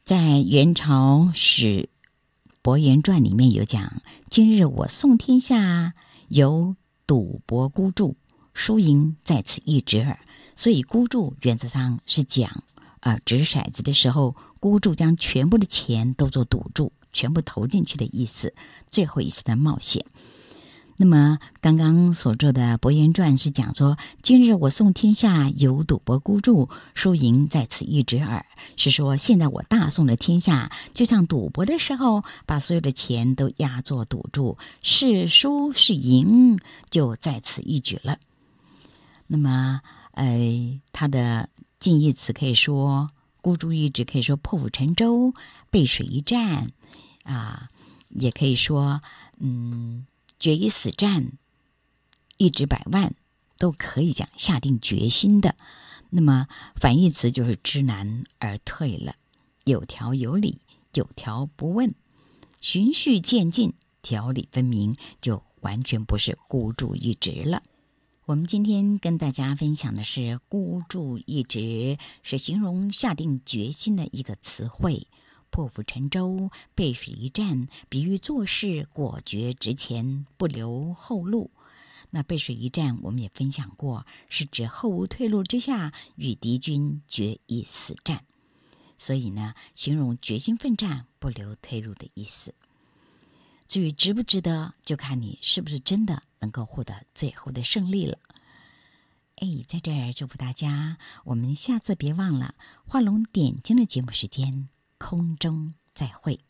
在元朝史伯颜传里面有讲，今日我送天下，有赌博孤注，输赢在此一掷耳。所以孤注原则上是讲掷骰子的时候，孤注将全部的钱都做赌注，全部投进去的意思，最后一次的冒险。那么刚刚所做的伯颜传是讲说，今日我送天下，有赌博孤注，输赢在此一掷耳，是说现在我大送了天下，就像赌博的时候把所有的钱都押作赌注，是输是赢就在此一举了。那么它的近义词可以说孤注一掷，可以说破釜沉舟，背水一战也可以说决一死战，一掷百万，都可以讲下定决心的。那么反义词就是知难而退了，有条有理，有条不紊，循序渐进，条理分明，就完全不是孤注一掷了。我们今天跟大家分享的是孤注一掷，是形容下定决心的一个词汇。破釜沉舟，背水一战，比喻做事果决直前，不留后路。那背水一战我们也分享过，是指后无退路之下与敌军决一死战，所以呢，形容决心奋战，不留退路的意思。至于值不值得，就看你是不是真的能够获得最后的胜利了。在这儿祝福大家，我们下次别忘了画龙点睛的节目时间，空中再会。